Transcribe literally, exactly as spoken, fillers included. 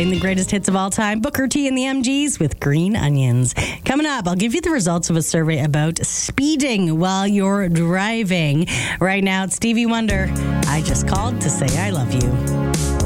playing the greatest hits of all time. Booker T and the M Gs with Green Onions. Coming up, I'll give you the results of a survey about speeding while you're driving. Right now, it's Stevie Wonder. I just called to say I love you.